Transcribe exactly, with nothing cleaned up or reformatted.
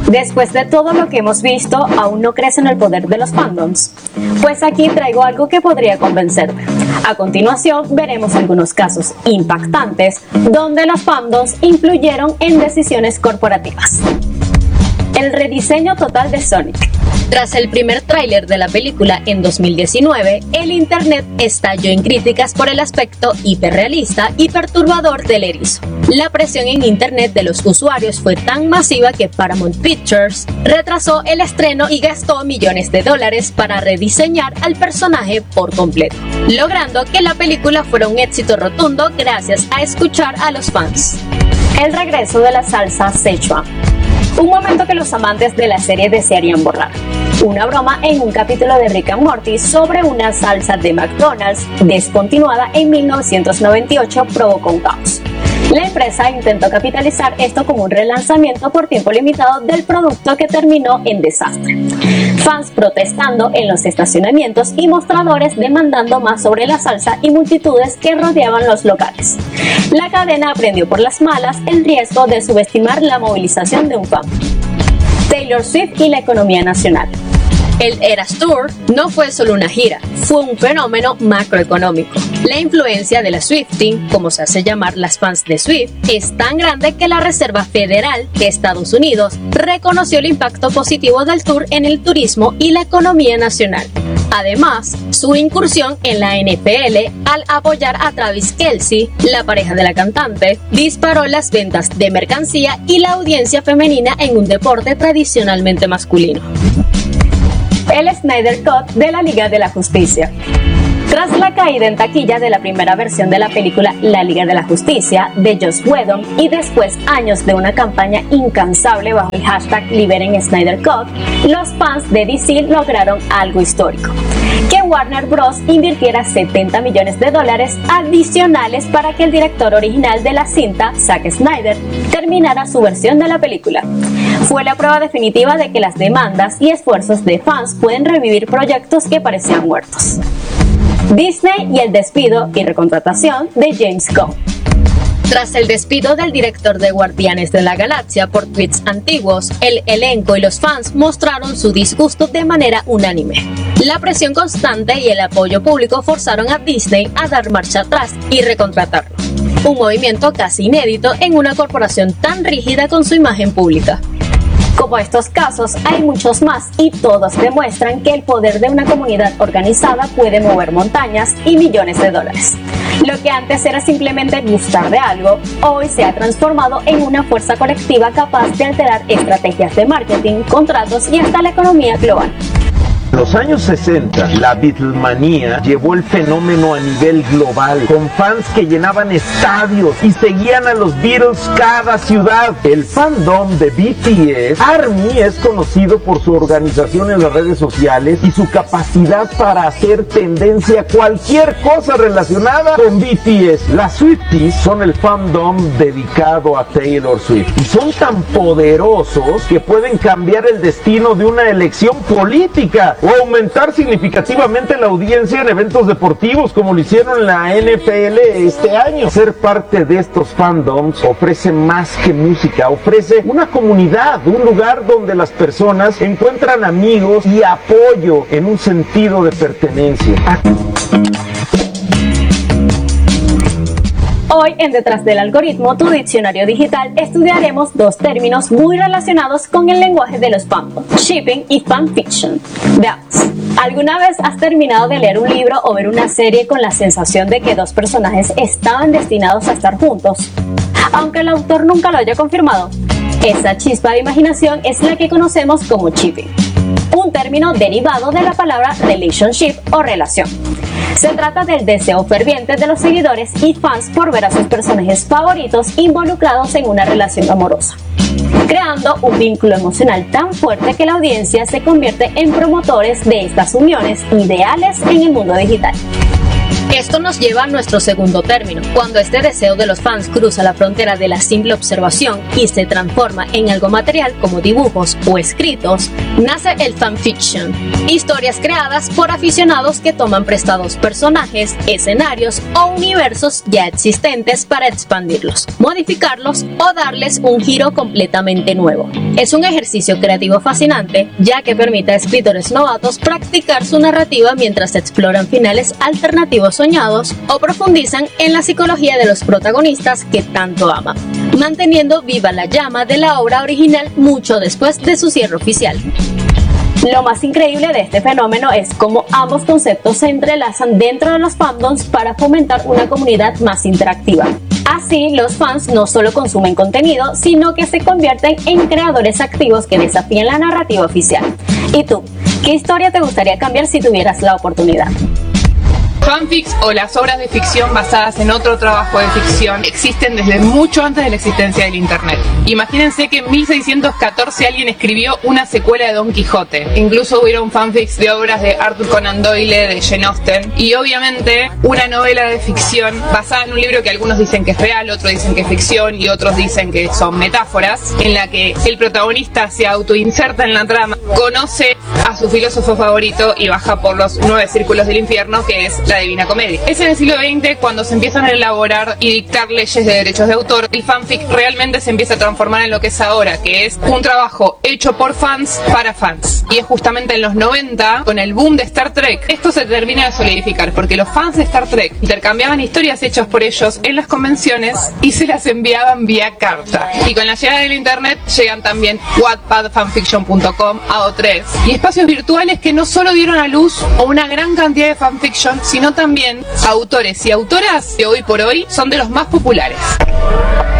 Después de todo lo que hemos visto, ¿aún no crees en el poder de los fandoms? Pues aquí traigo algo que podría convencerte. A continuación veremos algunos casos impactantes donde los fandoms influyeron en decisiones corporativas. El rediseño total de Sonic. Tras el primer tráiler de la película en dos mil diecinueve, el internet estalló en críticas por el aspecto hiperrealista y perturbador del erizo. La presión en internet de los usuarios fue tan masiva que Paramount Pictures retrasó el estreno y gastó millones de dólares para rediseñar al personaje por completo, logrando que la película fuera un éxito rotundo gracias a escuchar a los fans. El regreso de la salsa Szechuan. Un momento que los amantes de la serie desearían borrar. Una broma en un capítulo de Rick and Morty sobre una salsa de McDonald's descontinuada en mil novecientos noventa y ocho provocó un caos. La empresa intentó capitalizar esto como un relanzamiento por tiempo limitado del producto que terminó en desastre. Fans protestando en los estacionamientos y mostradores demandando más sobre la salsa y multitudes que rodeaban los locales. La cadena aprendió por las malas el riesgo de subestimar la movilización de un fan. Taylor Swift y la economía nacional. El Eras Tour no fue solo una gira, fue un fenómeno macroeconómico. La influencia de la Swifting, como se hace llamar las fans de Swift, es tan grande que la Reserva Federal de Estados Unidos reconoció el impacto positivo del tour en el turismo y la economía nacional. Además, su incursión en la N F L al apoyar a Travis Kelce, la pareja de la cantante, disparó las ventas de mercancía y la audiencia femenina en un deporte tradicionalmente masculino. El Snyder Cut de la Liga de la Justicia. Tras la caída en taquilla de la primera versión de la película La Liga de la Justicia de Joss Whedon y después años de una campaña incansable bajo el hashtag Liberen Snyder Cut, los fans de D C lograron algo histórico: que Warner Bros. Invirtiera setenta millones de dólares adicionales para que el director original de la cinta, Zack Snyder, terminara su versión de la película. Fue la prueba definitiva de que las demandas y esfuerzos de fans pueden revivir proyectos que parecían muertos. Disney y el despido y recontratación de James Gunn. Tras el despido del director de Guardianes de la Galaxia por tweets antiguos, el elenco y los fans mostraron su disgusto de manera unánime. La presión constante y el apoyo público forzaron a Disney a dar marcha atrás y recontratarlo. Un movimiento casi inédito en una corporación tan rígida con su imagen pública. Como estos casos, hay muchos más y todos demuestran que el poder de una comunidad organizada puede mover montañas y millones de dólares. Lo que antes era simplemente gustar de algo, hoy se ha transformado en una fuerza colectiva capaz de alterar estrategias de marketing, contratos y hasta la economía global. En los años sesenta, la Beatlemanía llevó el fenómeno a nivel global, con fans que llenaban estadios y seguían a los Beatles cada ciudad. El fandom de B T S, ARMY, es conocido por su organización en las redes sociales y su capacidad para hacer tendencia a cualquier cosa relacionada con B T S. Las Swifties son el fandom dedicado a Taylor Swift y son tan poderosos que pueden cambiar el destino de una elección política o aumentar significativamente la audiencia en eventos deportivos como lo hicieron en la N F L este año. Ser parte de estos fandoms ofrece más que música, ofrece una comunidad, un lugar donde las personas encuentran amigos y apoyo en un sentido de pertenencia. Hoy en Detrás del Algoritmo, tu diccionario digital, estudiaremos dos términos muy relacionados con el lenguaje de los fandoms: shipping y fanfiction. Veamos. ¿Alguna vez has terminado de leer un libro o ver una serie con la sensación de que dos personajes estaban destinados a estar juntos, aunque el autor nunca lo haya confirmado? Esa chispa de imaginación es la que conocemos como shipping, un término derivado de la palabra relationship o relación. Se trata del deseo ferviente de los seguidores y fans por ver a sus personajes favoritos involucrados en una relación amorosa, creando un vínculo emocional tan fuerte que la audiencia se convierte en promotores de estas uniones ideales en el mundo digital. Esto nos lleva a nuestro segundo término. Cuando este deseo de los fans cruza la frontera de la simple observación y se transforma en algo material como dibujos o escritos, nace el fanfiction. Historias creadas por aficionados que toman prestados personajes, escenarios o universos ya existentes para expandirlos, modificarlos o darles un giro completamente nuevo. Es un ejercicio creativo fascinante, ya que permite a escritores novatos practicar su narrativa mientras exploran finales alternativos soñados o profundizan en la psicología de los protagonistas que tanto aman, manteniendo viva la llama de la obra original mucho después de su cierre oficial. Lo más increíble de este fenómeno es cómo ambos conceptos se entrelazan dentro de los fandoms para fomentar una comunidad más interactiva. Así, los fans no solo consumen contenido, sino que se convierten en creadores activos que desafían la narrativa oficial. ¿Y tú? ¿Qué historia te gustaría cambiar si tuvieras la oportunidad? Fanfics o las obras de ficción basadas en otro trabajo de ficción existen desde mucho antes de la existencia del internet. Imagínense que en mil seiscientos catorce alguien escribió una secuela de Don Quijote. Incluso hubieron fanfics de obras de Arthur Conan Doyle, de Jane Austen, y obviamente una novela de ficción basada en un libro que algunos dicen que es real, otros dicen que es ficción y otros dicen que son metáforas, en la que el protagonista se autoinserta en la trama, conoce a su filósofo favorito y baja por los nueve círculos del infierno, que es la Divina Comedia. Es en el siglo veinte cuando se empiezan a elaborar y dictar leyes de derechos de autor. El fanfic realmente se empieza a transformar en lo que es ahora, que es un trabajo hecho por fans para fans. Y es justamente en los noventa, con el boom de Star Trek, esto se termina de solidificar, porque los fans de Star Trek intercambiaban historias hechas por ellos en las convenciones y se las enviaban vía carta. Y con la llegada del internet llegan también Wattpad, fanfiction punto com, A O tres y espacios virtuales que no solo dieron a luz a una gran cantidad de fanfiction, sino también autores y autoras que hoy por hoy son de los más populares.